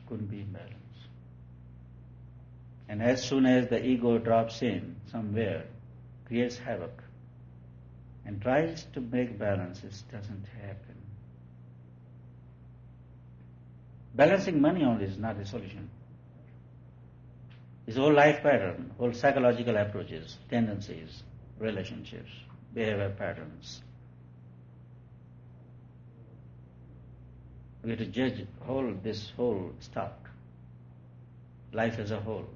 couldn't be in balance. And as soon as the ego drops in somewhere, creates havoc, and tries to make balance, it doesn't happen. Balancing money only is not the solution. It's whole life pattern, whole psychological approaches, tendencies, relationships, behavior patterns. We have to judge this whole stock, life as a whole.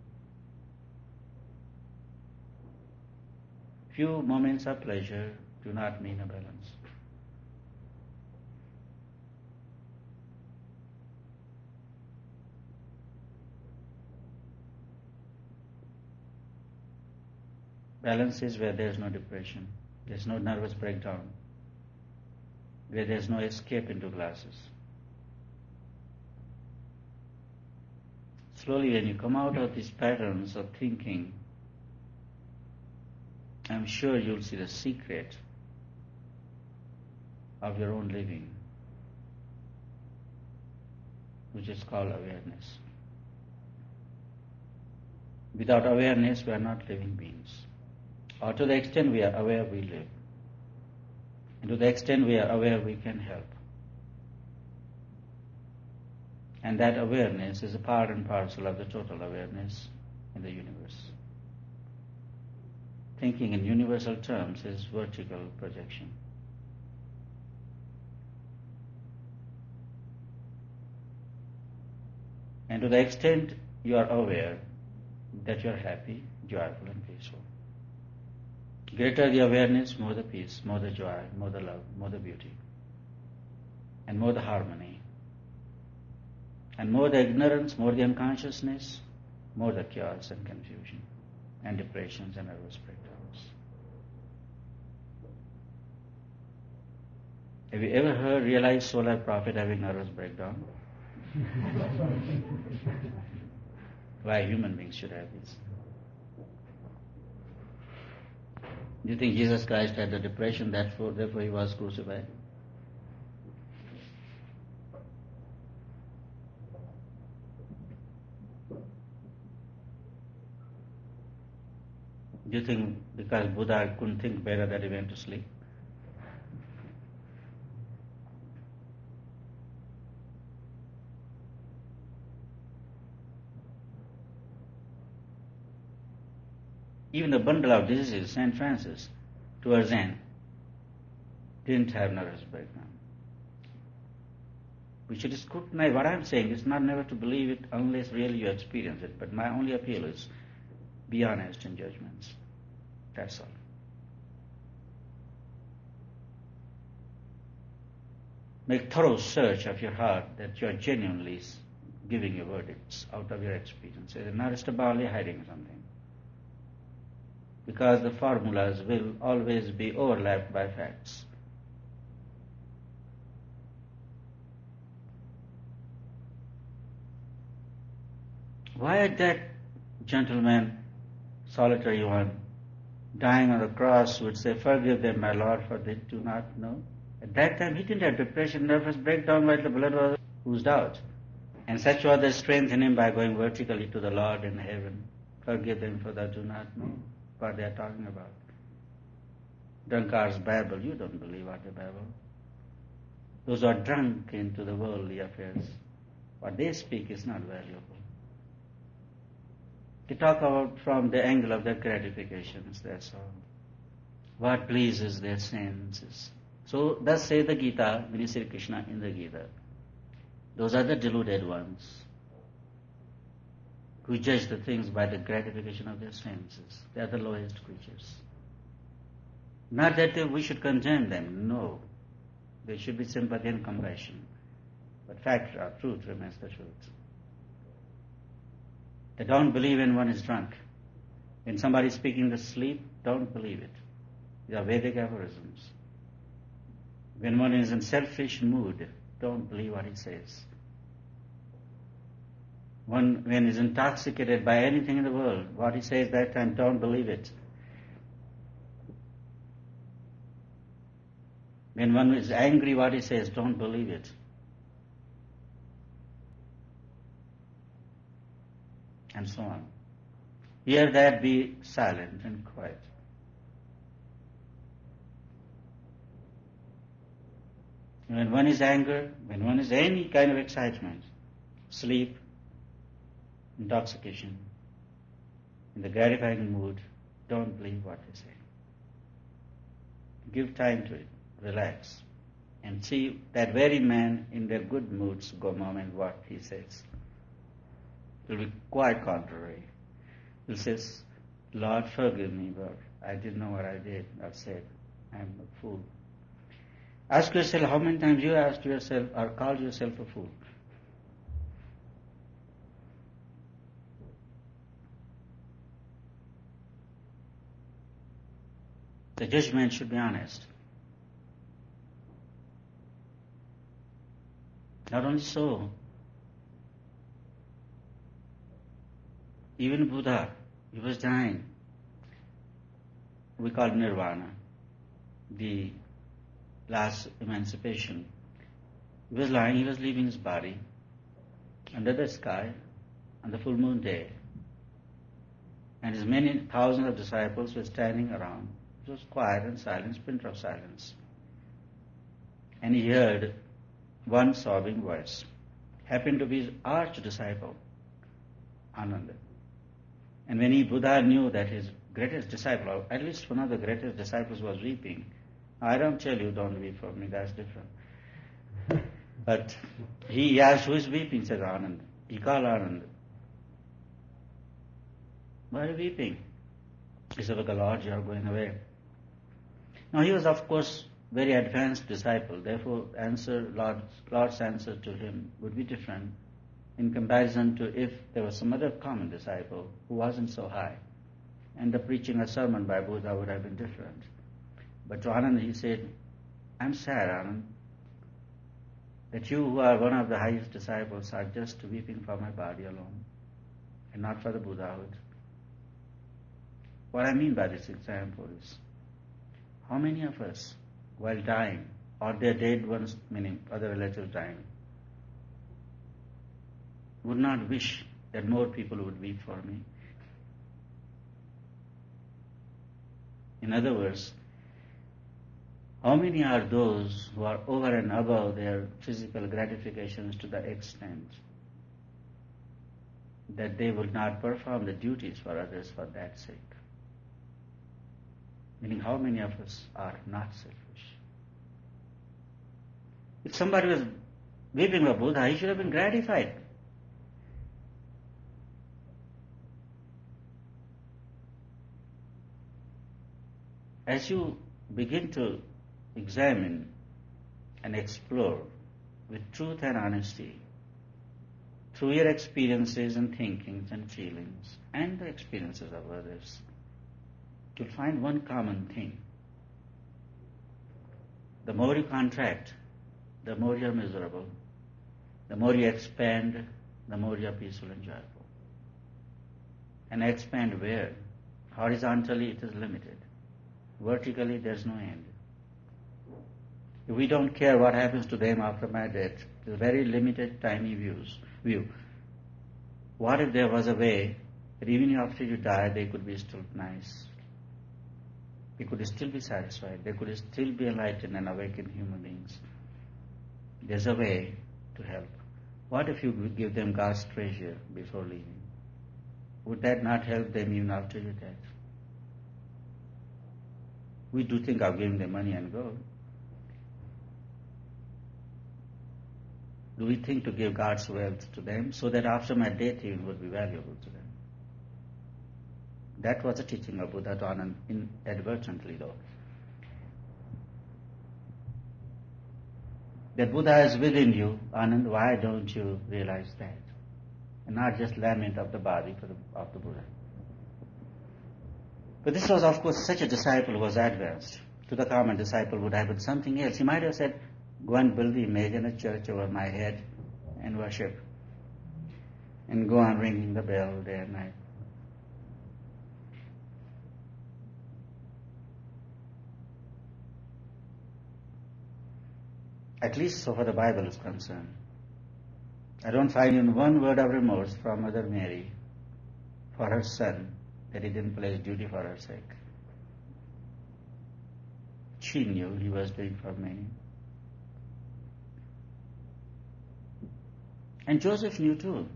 Few moments of pleasure do not mean a balance. Balance is where there is no depression, there is no nervous breakdown, where there is no escape into glasses. Slowly, when you come out of these patterns of thinking, I'm sure you'll see the secret of your own living, which is called awareness. Without awareness, we are not living beings. Or to the extent we are aware, we live. And to the extent we are aware, we can help. And that awareness is a part and parcel of the total awareness in the universe. Thinking in universal terms is vertical projection. And to the extent you are aware that you are happy, joyful and peaceful. Greater the awareness, more the peace, more the joy, more the love, more the beauty, and more the harmony. And more the ignorance, more the unconsciousness, more the chaos and confusion, and depressions and nervous breakdowns. Have you ever heard realized solar prophet having nervous breakdown? Why human beings should have this? Do you think Jesus Christ had the depression, therefore he was crucified? Do you think because Buddha couldn't think better that he went to sleep? Even the bundle of diseases, St. Francis, towards end, didn't have nervous breakdown. We should scrutinize what I'm saying. It's not never to believe it unless really you experience it. But my only appeal is be honest in judgments. That's all. Make thorough search of your heart that you are genuinely giving your verdicts out of your experience. Not just barely hiding something. Because the formulas will always be overlapped by facts. Why that gentleman, solitary one, dying on the cross would say, "Forgive them, my Lord, for they do not know"? At that time he didn't have depression, nervous breakdown while the blood was oozed out. And such was the strength in him by going vertically to the Lord in heaven. Forgive them, for they do not know what they are talking about. Drunkards babble. You don't believe what they babble. Those who are drunk into the worldly affairs, what they speak is not valuable. They talk about from the angle of their gratifications, that's all. What pleases their senses. So thus say the Gita, when you say Krishna in the Gita. Those are the deluded ones who judge the things by the gratification of their senses. They are the lowest creatures. Not that we should condemn them, no. There should be sympathy and compassion. But fact or truth remains the truth. They don't believe when one is drunk. When somebody is speaking to sleep, don't believe it. These are Vedic aphorisms. When one is in selfish mood, don't believe what he says. When he is intoxicated by anything in the world, what he says that time, don't believe it. When one is angry, what he says, don't believe it. and so on. Hear that, be silent and quiet. When one is angry, when one is any kind of excitement, sleep, intoxication, in the gratifying mood, don't believe what they say. Give time to it, relax, and see that very man in their good moods go moment what he says. It will be quite contrary. He says, Lord, forgive me, but I didn't know what I did or said. I am a fool. Ask yourself how many times you asked yourself or called yourself a fool. The judgment should be honest. Not only so, even Buddha, he was dying. We call it nirvana, the last emancipation. He was lying, he was leaving his body under the sky on the full moon day. And his many thousands of disciples were standing around. It was quiet and silence, pin drop silence. And he heard one sobbing voice. Happened to be his arch disciple, Ananda. And when Buddha knew that his greatest disciple, or at least one of the greatest disciples, was weeping, I don't tell you don't weep for me, that's different. But he asked, who is weeping? Said Ananda. He called Ananda. Why are you weeping? He said, because Lord, you are going away. Now he was, of course, very advanced disciple. Therefore, Lord's answer to him would be different in comparison to if there was some other common disciple who wasn't so high. And the preaching a sermon by Buddha would have been different. But to Ananda he said, I'm sad, Ananda, that you who are one of the highest disciples are just weeping for my body alone and not for the Buddhahood. What I mean by this example is, how many of us, while dying, or their dead ones, meaning other relatives dying, would not wish that more people would weep for me? In other words, how many are those who are over and above their physical gratifications to the extent that they would not perform the duties for others for that sake? Meaning, how many of us are not selfish? If somebody was weeping for Buddha, he should have been gratified. As you begin to examine and explore with truth and honesty through your experiences and thinkings and feelings and the experiences of others, you'll find one common thing. The more you contract, the more you're miserable. The more you expand, the more you're peaceful and joyful. And expand where? Horizontally it is limited. Vertically there's no end. If we don't care what happens to them after my death, it's a very limited, tiny view. What if there was a way that even after you die, they could be still nice? They could still be satisfied. They could still be enlightened and awakened human beings. There's a way to help. What if you give them God's treasure before leaving? Would that not help them even after your death? We do think of giving them money and gold. Do we think to give God's wealth to them so that after my death it would be valuable to them? That was a teaching of Buddha to Ananda, inadvertently though. That Buddha is within you, Ananda, why don't you realize that? And not just lament of the body of the Buddha. But this was, of course, such a disciple who was advanced. To the common disciple would have been something else. He might have said, go and build the image in a church over my head and worship. And go on ringing the bell day and night. At least so far the Bible is concerned. I don't find even one word of remorse from Mother Mary for her son that he didn't play his duty for her sake. She knew he was doing for many. And Joseph knew too.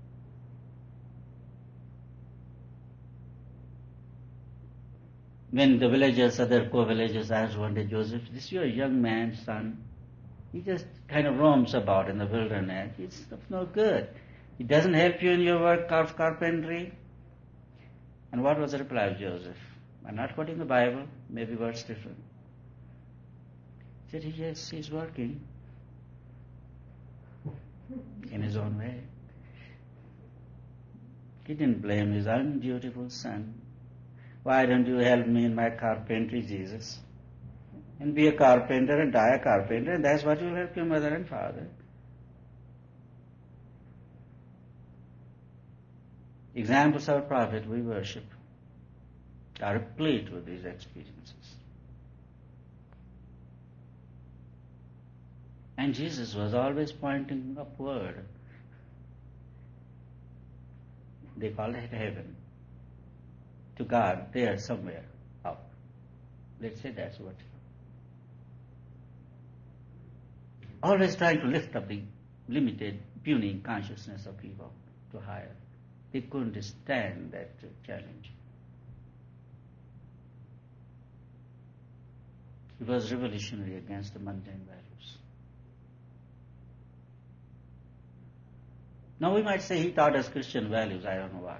When the villagers, other co-villagers asked one day, Joseph, this is your young man's son. He just kind of roams about in the wilderness. He's of no good. He doesn't help you in your work of carpentry. And what was the reply of Joseph? I'm not quoting the Bible, maybe words different. He said, yes, he's working in his own way. He didn't blame his undutiful son. Why don't you help me in my carpentry, Jesus? And be a carpenter and die a carpenter, and that's what will help your mother and father. Examples of prophet we worship are replete with these experiences. And Jesus was always pointing upward. They call it heaven. To God, there somewhere up. Let's say that's what. Always trying to lift up the limited, puny consciousness of people to higher. They couldn't stand that challenge. It was revolutionary against the mundane values. Now we might say he taught us Christian values, I don't know what.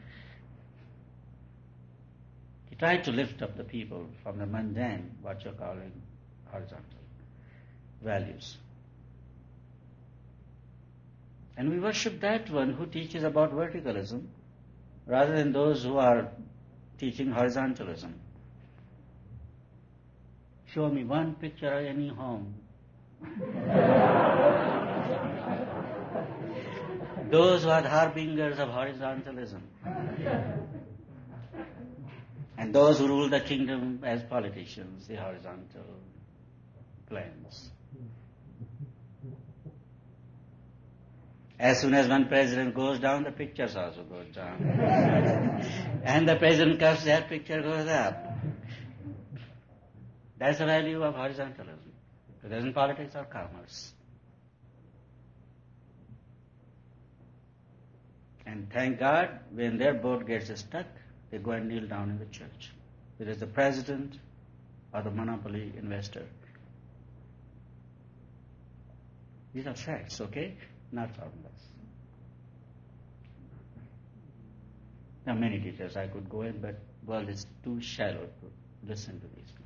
He tried to lift up the people from the mundane, what you're calling horizontal values. And we worship that one who teaches about verticalism rather than those who are teaching horizontalism. Show me one picture of any home. Those who are the harbingers of horizontalism. And those who rule the kingdom as politicians, the horizontal plans. As soon as one president goes down, the pictures also go down. And the president comes, that picture goes up. That's the value of horizontalism. It isn't politics or commerce. And thank God, when their boat gets stuck, they go and kneel down in the church. Whether it's the president or the monopoly investor. These are facts, okay? Not formulas. There are many details I could go in, but world is too shallow to listen to these.